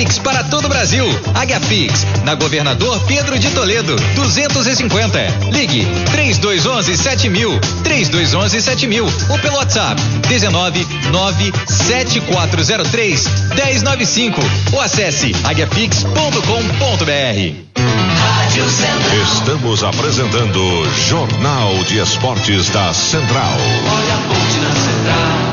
Pix para todo o Brasil. Águiapix, na Governador Pedro de Toledo, 250. Ligue 3211-7000, 3211-7000 ou pelo WhatsApp 1997403-1095 ou acesse aguiapix.com.br. Estamos apresentando Jornal de Esportes da Central. Olha a ponte na Central.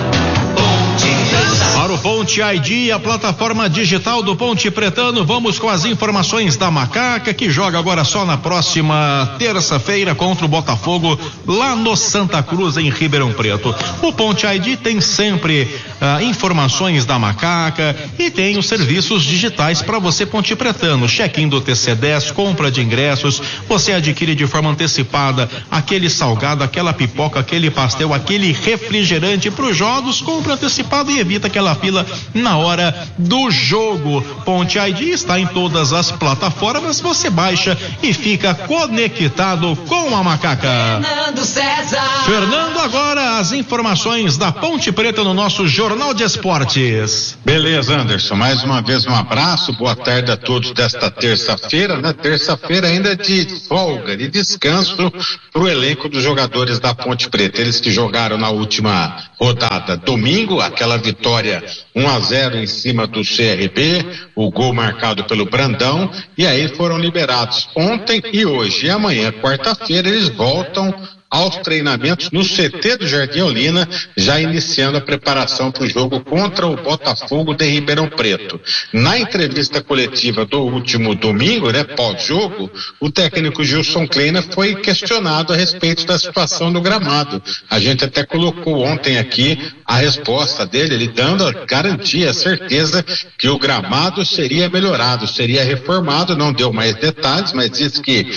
Para o Ponte ID, a plataforma digital do Ponte Pretano, vamos com as informações da Macaca, que joga agora só na próxima terça-feira contra o Botafogo, lá no Santa Cruz, em Ribeirão Preto. O Ponte ID tem sempre informações da Macaca e tem os serviços digitais para você, Ponte Pretano. Check-in do TC10, compra de ingressos, você adquire de forma antecipada aquele salgado, aquela pipoca, aquele pastel, aquele refrigerante para os jogos, compra antecipada e evita aquela fila na hora do jogo. Ponte ID está em todas as plataformas, você baixa e fica conectado com a Macaca. Fernando, agora as informações da Ponte Preta no nosso Jornal de Esportes. Beleza, Anderson, mais uma vez um abraço, boa tarde a todos desta terça-feira, né? Terça-feira ainda de folga, de descanso para o elenco dos jogadores da Ponte Preta, eles que jogaram na última rodada domingo, aquela vitória 1-0 em cima do CRB, o gol marcado pelo Brandão, e aí foram liberados ontem e hoje. E amanhã, quarta-feira, eles voltam aos treinamentos no CT do Jardim Olina, já iniciando a preparação para o jogo contra o Botafogo de Ribeirão Preto. Na entrevista coletiva do último domingo, né, pós-jogo, o técnico Gilson Kleina foi questionado a respeito da situação do gramado. A gente até colocou ontem aqui a resposta dele, ele dando a garantia, a certeza que o gramado seria melhorado, seria reformado, não deu mais detalhes, mas disse que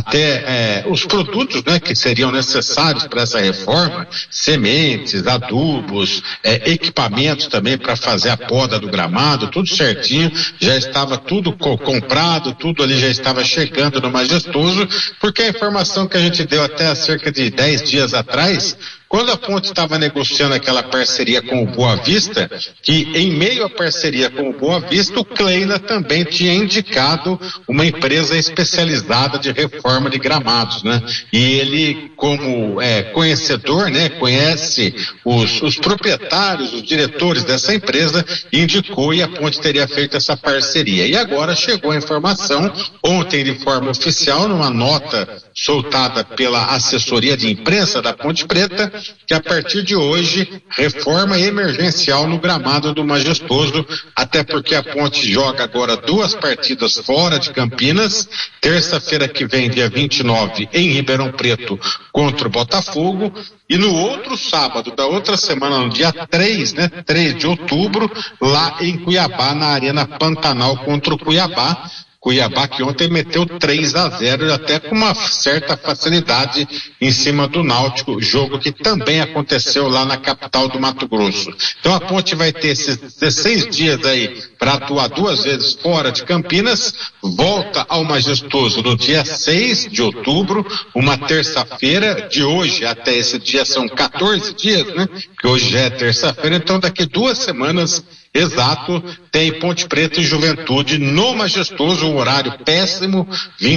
até os produtos, né, que seriam necessários para essa reforma, sementes, adubos, equipamentos também para fazer a poda do gramado, tudo certinho, já estava tudo comprado, tudo ali já estava chegando no Majestoso, porque a informação que a gente deu até há cerca de 10 dias atrás, quando a Ponte estava negociando aquela parceria com o Boa Vista, que em meio à parceria com o Boa Vista, o Kleina também tinha indicado uma empresa especializada de reforma de gramados, né? E ele, como conhecedor, né, conhece os proprietários, os diretores dessa empresa, indicou e a Ponte teria feito essa parceria. E agora chegou a informação, ontem de forma oficial, numa nota soltada pela assessoria de imprensa da Ponte Preta, que a partir de hoje, reforma emergencial no gramado do Majestoso, até porque a Ponte joga agora 2 partidas fora de Campinas, terça-feira que vem, dia 29, em Ribeirão Preto, contra o Botafogo, e no outro sábado da outra semana, no dia 3, né, 3 de outubro, lá em Cuiabá, na Arena Pantanal contra o Cuiabá, que ontem meteu 3-0, até com uma certa facilidade em cima do Náutico, jogo que também aconteceu lá na capital do Mato Grosso. Então a Ponte vai ter esses 16 dias aí para atuar 2 vezes fora de Campinas, volta ao Majestoso no dia 6 de outubro, uma terça-feira, de hoje até esse dia são 14 dias, né? Que hoje já é terça-feira, então daqui 2 semanas exato, tem Ponte Preta e Juventude no Majestoso, um horário péssimo,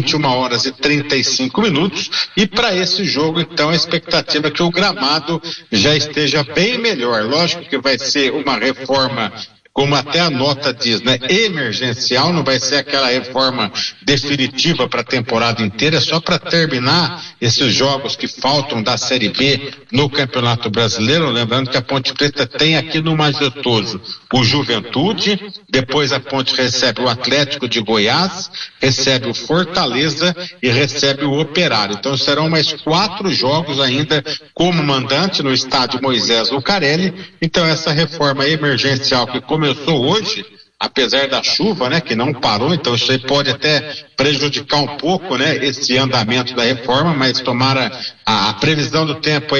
21h35, e para esse jogo, então, a expectativa é que o gramado já esteja bem melhor. Lógico que vai ser uma reforma, como até a nota diz, né, emergencial, não vai ser aquela reforma definitiva para a temporada inteira, só para terminar esses jogos que faltam da Série B no Campeonato Brasileiro. Lembrando que a Ponte Preta tem aqui no Majestoso o Juventude, depois a Ponte recebe o Atlético de Goiás, recebe o Fortaleza e recebe o Operário. Então serão mais 4 jogos ainda como mandante no estádio Moisés Lucarelli. Então essa reforma emergencial que começou hoje, apesar da chuva, né, que não parou, então isso aí pode até prejudicar um pouco, né, esse andamento da reforma, mas tomara a previsão do tempo aí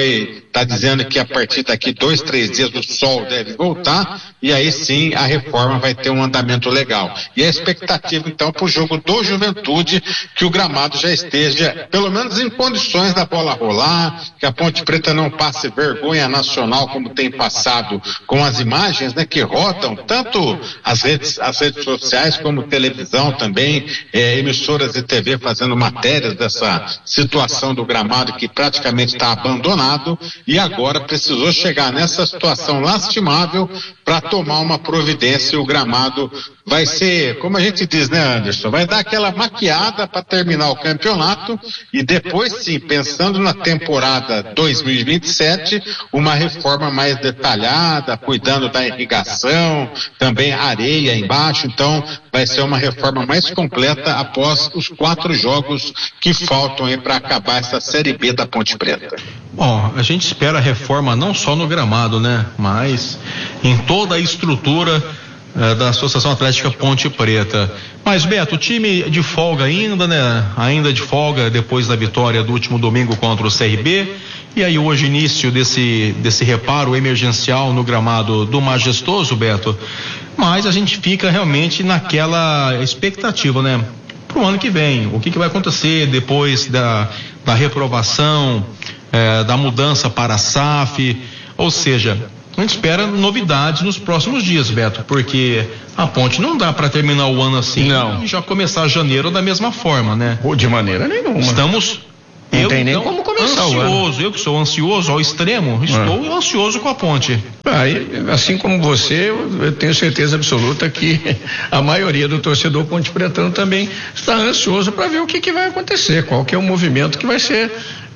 está dizendo que a partir daqui 2, 3 dias o sol deve voltar, e aí sim a reforma vai ter um andamento legal. E a expectativa então para o jogo do Juventude, que o gramado já esteja pelo menos em condições da bola rolar, que a Ponte Preta não passe vergonha nacional como tem passado com as imagens, né, que rodam tanto as redes sociais como televisão também, emissoras de TV fazendo matérias dessa situação do gramado que praticamente está abandonado, e agora precisou chegar nessa situação lastimável para tomar uma providência. E o gramado vai ser, como a gente diz, né, Anderson, vai dar aquela maquiada para terminar o campeonato, e depois sim, pensando na temporada 2027, uma reforma mais detalhada, cuidando da irrigação, também areia embaixo. Então vai ser uma reforma mais completa após os 4 jogos que faltam aí para acabar essa Série B da Ponte Preta. Bom, a gente espera a reforma não só no gramado, né, mas em toda a estrutura da Associação Atlética Ponte Preta. Mas, Beto, o time de folga ainda, né? Ainda de folga depois da vitória do último domingo contra o CRB. E aí hoje início desse reparo emergencial no gramado do Majestoso, Beto. Mas a gente fica realmente naquela expectativa, né? Pro ano que vem, o que vai acontecer depois da reprovação, da mudança para a SAF, ou seja, a gente espera novidades nos próximos dias, Beto, porque a Ponte não dá para terminar o ano assim, não, e já começar janeiro da mesma forma, né? De maneira nenhuma. Estamos... Não tem nem como começar o ano. Eu que sou ansioso ao extremo, estou ansioso com a Ponte. Assim como você, eu tenho certeza absoluta que a maioria do torcedor ponte pretano também está ansioso para ver o que vai acontecer, qual que é o movimento que vai ser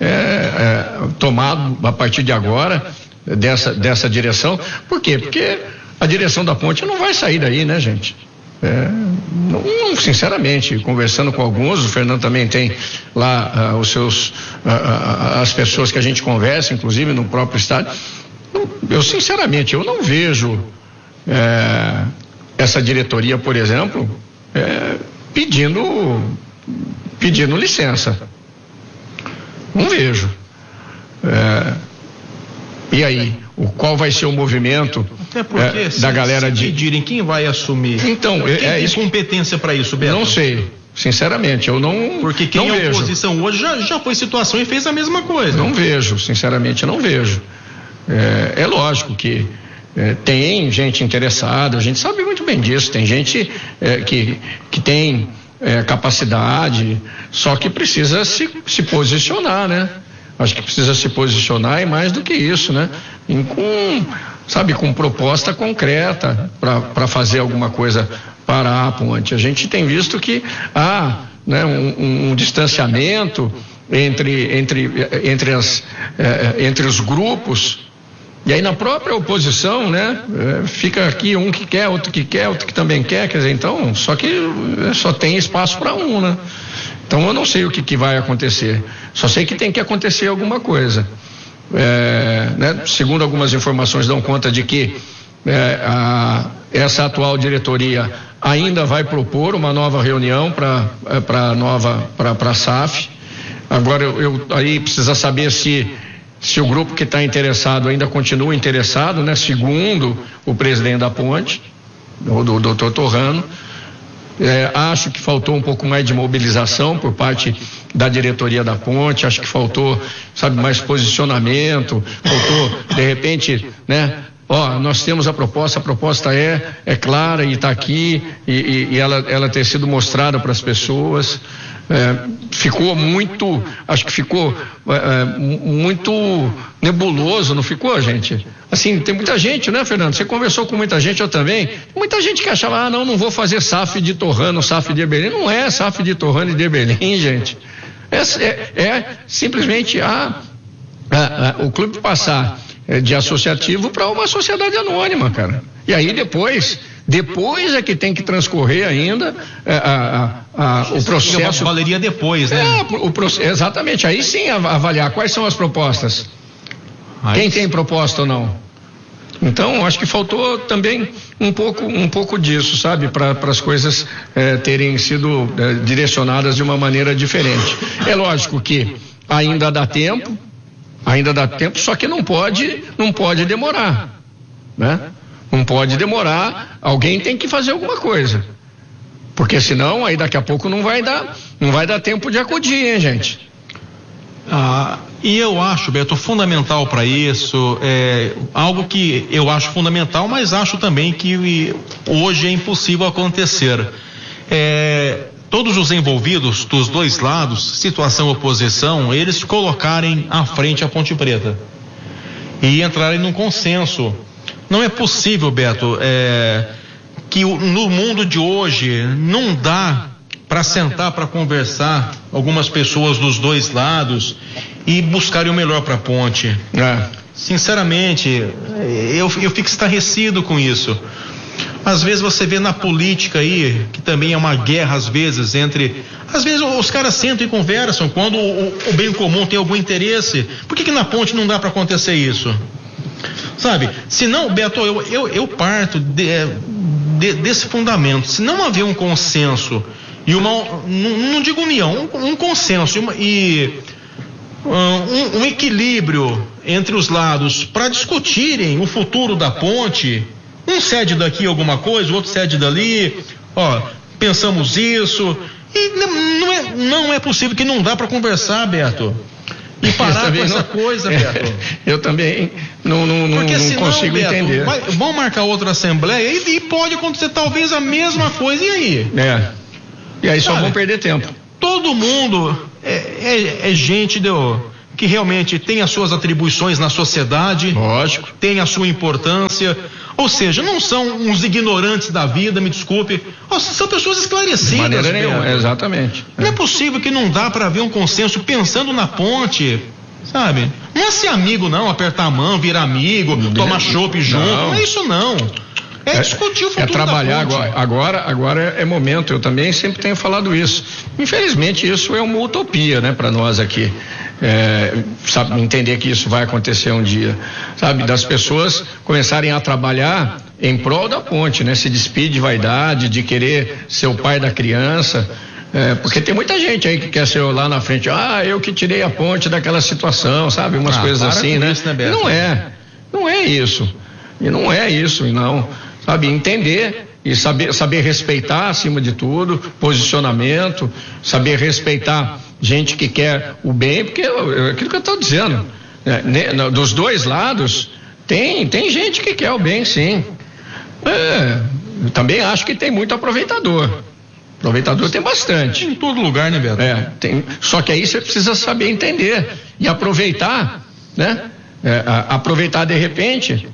tomado a partir de agora dessa direção. Por quê? Porque a direção da Ponte não vai sair daí, né, gente? Não, sinceramente, conversando com alguns, o Fernando também tem lá as pessoas que a gente conversa, inclusive no próprio estádio. Eu sinceramente, eu não vejo essa diretoria, por exemplo, pedindo licença. Não vejo. E aí? Qual vai ser o movimento da galera de pedirem quem vai assumir? Então, quem tem competência para isso, Beto? Não sei, sinceramente, eu não. Porque quem não é oposição hoje já foi situação e fez a mesma coisa. Não vejo, sinceramente, não vejo. É lógico que tem gente interessada, a gente sabe muito bem disso, tem gente que tem capacidade, só que precisa se posicionar, né? Acho que precisa se posicionar e mais do que isso, né? Com proposta concreta para fazer alguma coisa para a Ponte. A gente tem visto que há, né, um distanciamento entre os grupos, e aí na própria oposição, né? Fica aqui um que quer, outro que também quer, quer dizer, então, só que só tem espaço para um, né? Então eu não sei o que vai acontecer, só sei que tem que acontecer alguma coisa. Né? Segundo algumas informações dão conta de que essa atual diretoria ainda vai propor uma nova reunião para a SAF. Agora aí precisa saber se o grupo que está interessado ainda continua interessado, né? Segundo o presidente da Ponte, o doutor Torrano. Acho que faltou um pouco mais de mobilização por parte da diretoria da Ponte, acho que faltou, mais posicionamento, faltou, de repente, né? Nós temos a proposta é clara e está aqui, e ela ter sido mostrada para as pessoas. Ficou muito, acho que ficou muito nebuloso, não ficou, gente? Assim, tem muita gente, né, Fernando? Você conversou com muita gente, eu também. Muita gente que achava, não vou fazer SAF de Torrano, SAF de Eberlin. Não é SAF de Torrano e de Eberlin, gente. Simplesmente o clube passar de associativo para uma sociedade anônima, cara. E aí depois é que tem que transcorrer ainda o processo. Valeria depois, né? Exatamente. Aí sim avaliar quais são as propostas. Quem tem proposta ou não. Então, acho que faltou também um pouco disso, sabe? Para as coisas terem sido direcionadas de uma maneira diferente. É lógico que ainda dá tempo, Ainda dá tempo, só que não pode demorar, né? Não pode demorar, alguém tem que fazer alguma coisa. Porque senão, aí daqui a pouco não vai dar tempo de acudir, hein, gente? E eu acho, Beto, fundamental para isso, algo que eu acho fundamental, mas acho também que hoje é impossível acontecer. Todos os envolvidos dos dois lados, situação oposição, eles colocarem à frente a Ponte Preta e entrarem num consenso. Não é possível, Beto, que no mundo de hoje não dá para sentar para conversar algumas pessoas dos dois lados e buscarem o melhor para a Ponte. Sinceramente, eu fico estarrecido com isso. Às vezes você vê na política aí, que também é uma guerra às vezes às vezes os caras sentam e conversam quando o bem comum tem algum interesse. Por que na Ponte não dá para acontecer isso? Sabe? Se não, Beto, eu parto desse fundamento. Se não haver um consenso e não digo união, um consenso e um equilíbrio entre os lados para discutirem o futuro da Ponte, um cede daqui alguma coisa, o outro cede dali, pensamos isso, e não é possível que não dá para conversar, Beto. E parar com essa coisa, Beto. Eu também não consigo Beto, entender. Vamos marcar outra assembleia e pode acontecer talvez a mesma coisa, e aí? E aí só vão perder tempo. Todo mundo é gente que realmente tem as suas atribuições na sociedade. Lógico. Tem a sua importância. Ou seja, não são uns ignorantes da vida, me desculpe. São pessoas esclarecidas. De maneira nenhuma, exatamente. Não é possível que não dá para haver um consenso pensando na Ponte, sabe? Não é ser amigo não, apertar a mão, virar amigo, tomar chopp junto, não é isso não. Discutir o futuro trabalhar da Ponte. Agora é momento, eu também sempre tenho falado isso. Infelizmente isso é uma utopia, né, para nós aqui. Sabe, entender que isso vai acontecer um dia, sabe, das pessoas começarem a trabalhar em prol da Ponte, né, se despir de vaidade, de querer ser o pai da criança, porque tem muita gente aí que quer ser lá na frente, eu que tirei a Ponte daquela situação, sabe, umas coisas assim, né? Isso, né, não é isso, e não é isso, não, sabe, entender e saber respeitar acima de tudo, posicionamento, saber respeitar gente que quer o bem, porque aquilo que eu estou dizendo, dos dois lados tem gente que quer o bem, sim. Eu também acho que tem muito aproveitador tem bastante. Em todo lugar, né, Beto? Só que aí você precisa saber entender e aproveitar, né? Aproveitar de repente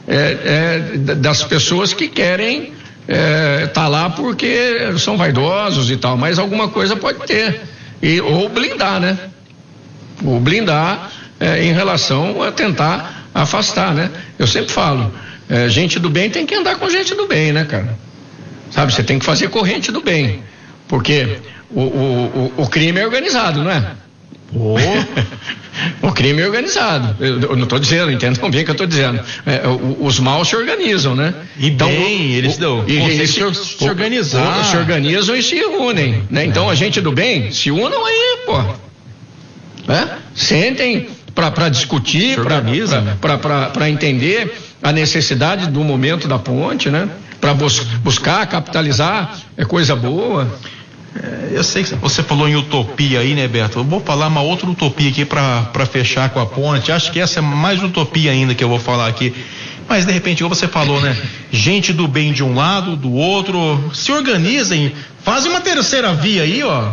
das pessoas que querem tá lá porque são vaidosos e tal, mas alguma coisa pode ter. Ou blindar, né? Ou blindar em relação a tentar afastar, né? Eu sempre falo, gente do bem tem que andar com gente do bem, né, cara? Sabe, você tem que fazer corrente do bem, porque o crime é organizado, não é? O crime é organizado. Eu não estou dizendo, entendam bem o que eu estou dizendo. Os maus se organizam, né? Então, eles se organizam. Se organizam e se unem, né? Então a gente do bem, se unam aí, pô. Sentem para discutir, para entender a necessidade do momento da Ponte, né? Para buscar capitalizar coisa boa. Eu sei que você falou em utopia aí, né, Beto? Eu vou falar uma outra utopia aqui para fechar com a Ponte. Acho que essa é mais utopia ainda que eu vou falar aqui. Mas de repente, como você falou, né? Gente do bem de um lado, do outro, se organizem, fazem uma terceira via aí, ó.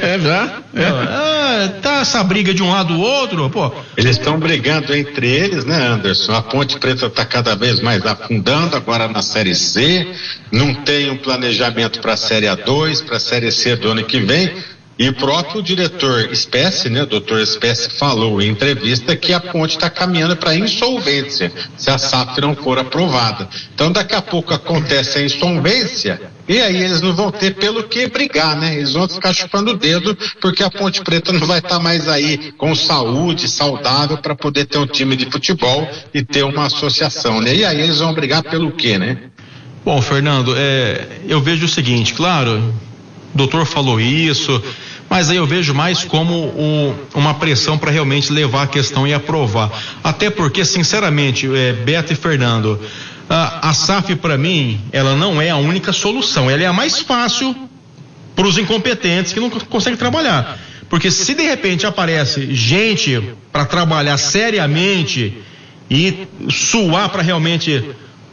Tá essa briga de um lado do outro, pô. Eles estão brigando entre eles, né, Anderson? A Ponte Preta está cada vez mais afundando, agora na Série C, não tem um planejamento para a Série A2, para a Série C do ano que vem. E o próprio diretor Spesse, né, doutor Spesse, falou em entrevista que a Ponte está caminhando para insolvência, se a SAF não for aprovada. Então daqui a pouco acontece a insolvência e aí eles não vão ter pelo que brigar, né? Eles vão ficar chupando o dedo porque a Ponte Preta não vai estar mais aí com saúde, saudável para poder ter um time de futebol e ter uma associação, né? E aí eles vão brigar pelo quê, né? Bom, Fernando, eu vejo o seguinte, claro, o doutor falou isso, mas aí eu vejo mais como uma pressão para realmente levar a questão e aprovar. Até porque, sinceramente, Beto e Fernando, a SAF para mim, ela não é a única solução, ela é a mais fácil para os incompetentes que não conseguem trabalhar. Porque se de repente aparece gente para trabalhar seriamente e suar para realmente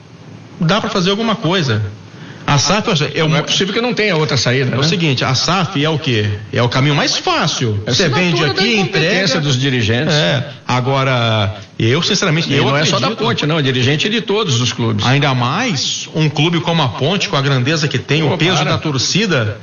dá para fazer alguma coisa. A SAF não é possível que não tenha outra saída. É o seguinte, a SAF é o quê? É o caminho mais fácil. Você vende aqui, entrega dos dirigentes. Agora, eu sinceramente não é só da Ponte, não, é dirigente de todos os clubes. Ainda mais um clube como a Ponte, com a grandeza que tem, o peso da torcida.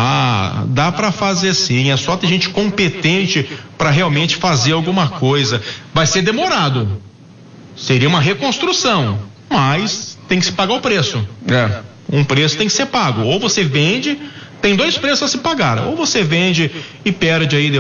Dá para fazer sim, é só ter gente competente para realmente fazer alguma coisa. Vai ser demorado, seria uma reconstrução, mas tem que se pagar o preço. Um preço tem que ser pago, ou você vende, tem dois preços a se pagar, ou você vende e perde aí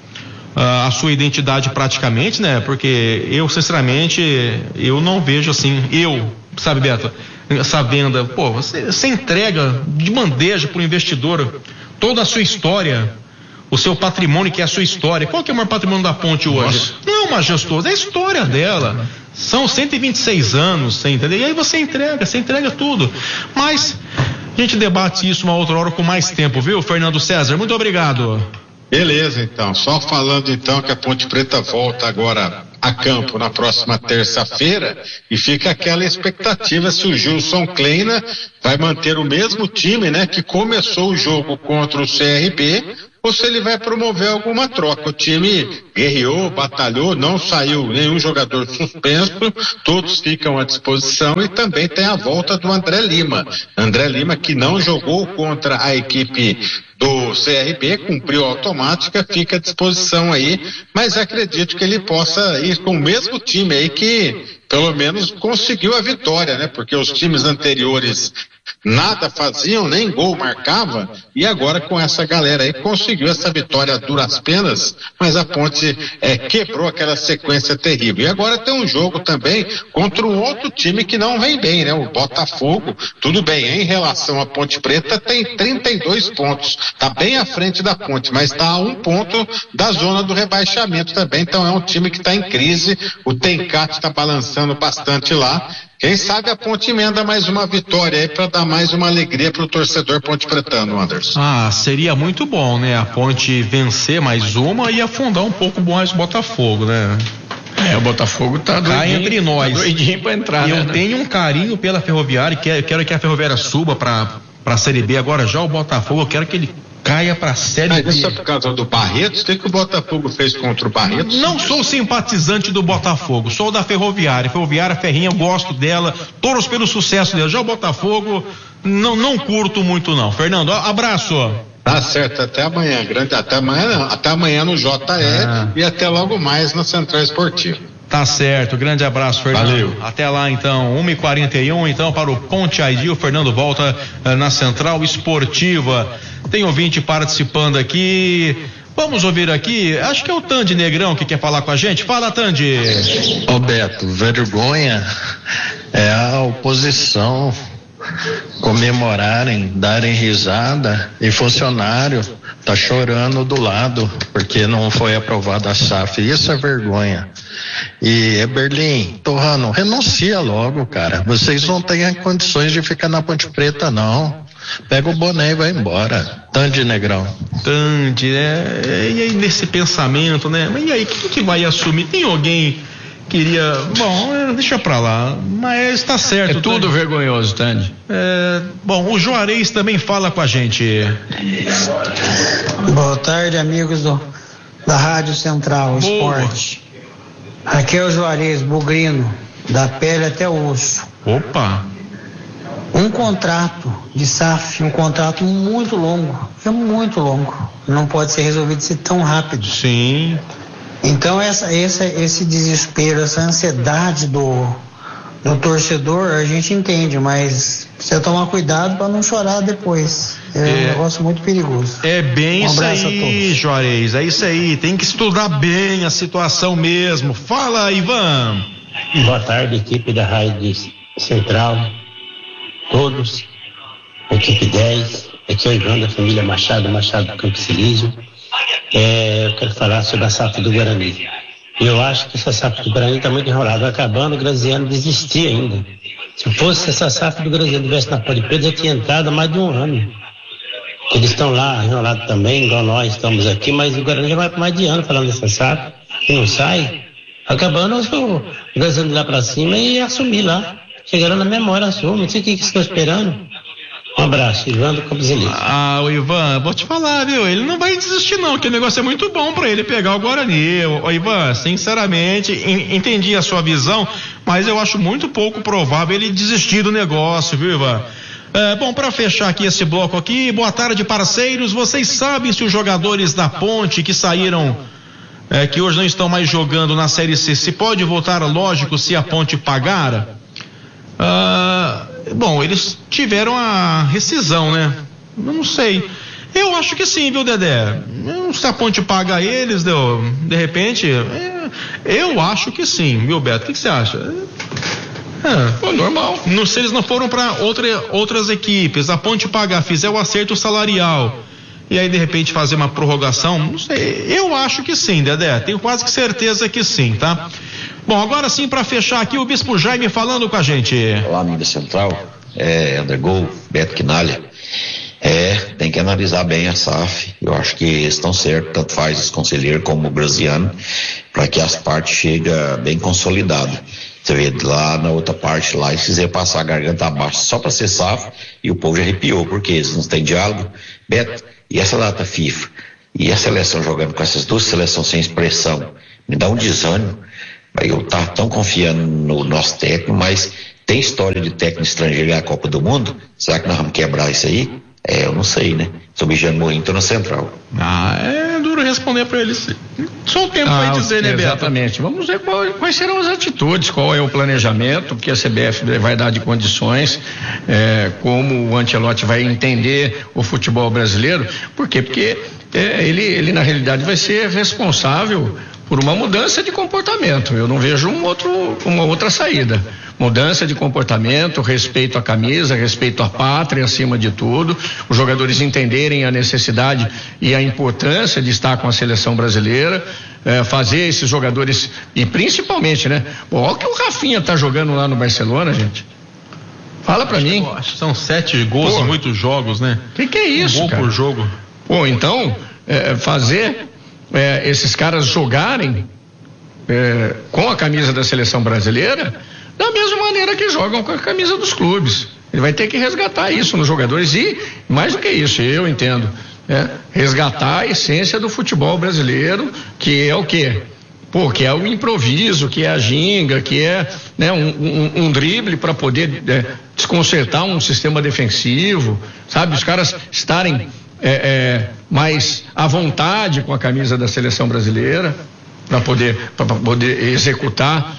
a sua identidade praticamente, né? Porque eu sinceramente, eu não vejo assim, sabe, Beto, essa venda, você entrega de bandeja para o investidor toda a sua história, o seu patrimônio, que é a sua história. Qual que é o maior patrimônio da Ponte hoje? Não, majestoso, é a história dela. São 126 anos, você entendeu? E aí você entrega tudo. Mas a gente debate isso uma outra hora com mais tempo, viu, Fernando César? Muito obrigado. Beleza, então. Só falando então que a Ponte Preta volta agora a campo na próxima terça-feira e fica aquela expectativa se o Gilson Kleina vai manter o mesmo time, né, que começou o jogo contra o CRB, ou se ele vai promover alguma troca. O time guerreou, batalhou, não saiu nenhum jogador suspenso, todos ficam à disposição, e também tem a volta do André Lima que não jogou contra a equipe do CRB, cumpriu a automática, fica à disposição aí, mas acredito que ele possa ir com o mesmo time aí que pelo menos conseguiu a vitória, né? Porque os times anteriores nada faziam, nem gol marcava, e agora com essa galera aí conseguiu essa vitória a duras penas, mas a Ponte quebrou aquela sequência terrível. E agora tem um jogo também contra um outro time que não vem bem, né? O Botafogo, tudo bem, em relação à Ponte Preta tem 32 pontos, tá bem à frente da Ponte, mas tá a 1 ponto da zona do rebaixamento também, então é um time que tá em crise, o Tencate tá balançando bastante lá. Quem sabe a Ponte emenda mais uma vitória aí para dar mais uma alegria pro torcedor ponte-pretano, Anderson. Seria muito bom, né? A Ponte vencer mais uma e afundar um pouco mais o Botafogo, né? O Botafogo tá doidinho, entre nós. Tá doidinho pra entrar, eu tenho um carinho pela Ferroviária, quero que a Ferroviária suba pra Série B. Agora já o Botafogo, eu quero que ele caia pra Série B. Isso é por causa do Barretos? O que o Botafogo fez contra o Barretos? Não sou simpatizante do Botafogo, sou da Ferroviária. Ferroviária, Ferrinha, eu gosto dela, torço pelo sucesso dela. Já o Botafogo, não curto muito não. Fernando, abraço. Tá certo, até amanhã, até amanhã no JE e até logo mais na Central Esportiva. Tá certo, grande abraço, Fernando. Valeu. Até lá então, 1h41, então para o Ponte ID, o Fernando volta na Central Esportiva. Tem ouvinte participando aqui. Vamos ouvir aqui, acho que é o Tandy Negrão que quer falar com a gente. Fala, Tandy. Ô Beto, vergonha é a oposição comemorarem, darem risada e funcionário tá chorando do lado porque não foi aprovada a SAF. Isso é vergonha. E Berlim, Torrano, renuncia logo, cara. Vocês não têm condições de ficar na Ponte Preta, não. Pega o boné e vai embora. Tandy Negrão. Tandy, e aí nesse pensamento, né? E aí, quem que vai assumir? Tem alguém queria, deixa pra lá, mas está certo. É tudo vergonhoso, Tandy. Bom, o Juarez também fala com a gente. Boa tarde, amigos da Rádio Central Esporte. Aqui é o Juarez Bugrino, da pele até o osso. Opa! Um contrato de SAF, um contrato muito longo, não pode ser resolvido assim tão rápido. Sim. Então esse desespero, essa ansiedade do torcedor, a gente entende, mas precisa tomar cuidado para não chorar depois. É um negócio muito perigoso. É bem isso aí, Juarez, é isso aí, tem que estudar bem a situação mesmo. Fala, Ivan. Boa tarde, equipe da Rádio Central, todos, equipe 10, aqui é o Ivan da família Machado do Campo Silísio. Eu quero falar sobre a SAF do Guarani. Eu acho que essa SAF do Guarani está muito enrolada. Acabando, o Graziano desistir ainda. Se fosse essa SAF do Graziano tivesse na Ponte Preta, já tinha entrado há mais de um ano. Eles estão lá enrolados também, igual nós estamos aqui, mas o Guarani já vai por mais de ano falando dessa SAF, e não sai. Acabando, o Graziano lá para cima e assumir lá. Chegaram na memória, assume. Não sei o que estão esperando. Um abraço, Ivan do Campos Elíseos. O Ivan, vou te falar, viu? Ele não vai desistir não, que o negócio é muito bom pra ele pegar o Guarani. Ivan, sinceramente, entendi a sua visão, mas eu acho muito pouco provável ele desistir do negócio, viu, Ivan? Bom, para fechar aqui esse bloco aqui, boa tarde, parceiros. Vocês sabem se os jogadores da Ponte que saíram, que hoje não estão mais jogando na Série C, se pode voltar, lógico, se a Ponte pagar? Bom, eles tiveram a rescisão, né? Eu não sei. Eu acho que sim, viu, Dedé? Se a Ponte paga eles, de repente, eu acho que sim, viu, Beto? O que você acha? Normal. Se eles não foram para outras equipes, a Ponte pagar, fizer o acerto salarial e aí de repente fazer uma prorrogação, não sei. Eu acho que sim, Dedé. Tenho quase que certeza que sim, tá? Bom, agora sim, para fechar aqui, o Bispo Jaime falando com a gente. Olá, amigo da Central, Undergol, Beto Quinalha. Tem que analisar bem a SAF. Eu acho que eles estão certos, tanto faz os conselheiros como o Graziano, para que as partes cheguem bem consolidadas. Você vê lá na outra parte lá, eles fizeram passar a garganta abaixo só para ser SAF, e o povo já arrepiou, porque eles não têm diálogo. Beto, e essa data FIFA? E a seleção jogando com essas duas seleções sem expressão? Me dá um desânimo. Eu tava tão confiando no nosso técnico, mas tem história de técnico estrangeiro ganhar a Copa do Mundo? Será que nós vamos quebrar isso aí? Eu não sei, né? Sou Michel Moinho, tô na Central. É duro responder para eles. Só o tempo vai dizer, né, Beto? Exatamente. Vamos ver quais serão as atitudes, qual é o planejamento que a CBF vai dar de condições, como o Ancelotti vai entender o futebol brasileiro. Por quê? Porque ele na realidade vai ser responsável por uma mudança de comportamento. Eu não vejo uma outra saída. Mudança de comportamento, respeito à camisa, respeito à pátria acima de tudo, os jogadores entenderem a necessidade e a importância de estar com a seleção brasileira, fazer esses jogadores, e principalmente, né? Olha o que o Rafinha tá jogando lá no Barcelona, gente. Fala pra mim. Acho que são 7 gols em 8 jogos, né? Que é isso, gol cara? Por jogo. Então, fazer esses caras jogarem com a camisa da seleção brasileira da mesma maneira que jogam com a camisa dos clubes. Ele vai ter que resgatar isso nos jogadores e, mais do que isso, eu entendo, resgatar a essência do futebol brasileiro, que é o quê? Que é o improviso, que é a ginga, que é um drible para poder desconcertar um sistema defensivo, sabe? Os caras estarem mais à vontade com a camisa da seleção brasileira para poder executar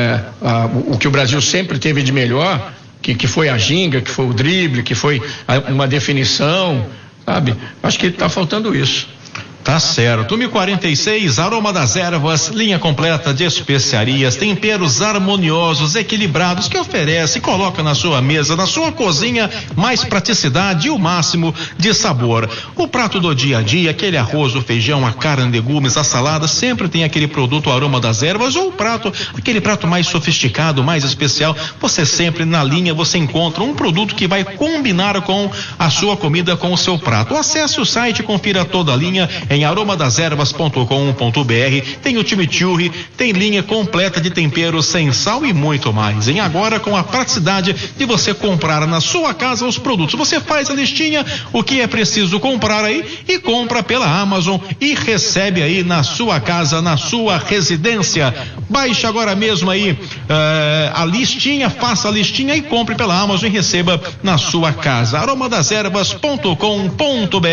o que o Brasil sempre teve de melhor, que foi a ginga, que foi o drible, que foi uma definição, sabe? Acho que está faltando isso. Tá certo. Tume 46, Aroma das Ervas, linha completa de especiarias, temperos harmoniosos, equilibrados, que oferece e coloca na sua mesa, na sua cozinha, mais praticidade e o máximo de sabor. O prato do dia a dia, aquele arroz, o feijão, a carne, legumes, a salada, sempre tem aquele produto Aroma das Ervas, ou aquele prato mais sofisticado, mais especial. Você sempre na linha, você encontra um produto que vai combinar com a sua comida, com o seu prato. Acesse o site, confira toda a linha em aromadeservas.com.br. Tem o chimichurri, tem linha completa de temperos sem sal e muito mais. Agora com a praticidade de você comprar na sua casa os produtos. Você faz a listinha, o que é preciso comprar aí e compra pela Amazon e recebe aí na sua casa, na sua residência. Baixe agora mesmo aí a listinha, faça a listinha e compre pela Amazon e receba na sua casa. aromadeservas.com.br.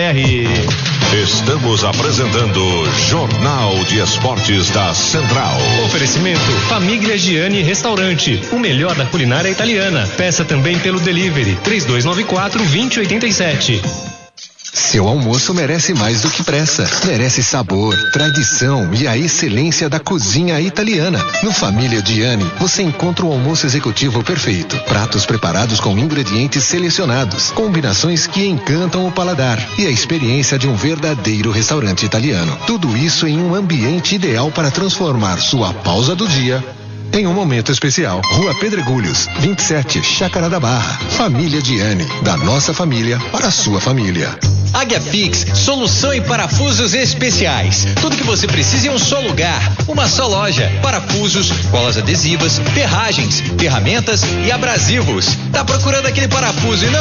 Estamos apresentando Jornal de Esportes da Central. Oferecimento Famiglia Gianni Restaurante, o melhor da culinária italiana. Peça também pelo delivery 3294-2087. Seu almoço merece mais do que pressa. Merece sabor, tradição e a excelência da cozinha italiana. No Família Gianni, você encontra o almoço executivo perfeito. Pratos preparados com ingredientes selecionados. Combinações que encantam o paladar. E a experiência de um verdadeiro restaurante italiano. Tudo isso em um ambiente ideal para transformar sua pausa do dia em um momento especial. Rua Pedregulhos, 27, Chácara da Barra. Família Gianni, da nossa família para a sua família. Águia Fix, solução em parafusos especiais. Tudo que você precisa em um só lugar, uma só loja. Parafusos, colas adesivas, ferragens, ferramentas e abrasivos. Tá procurando aquele parafuso e não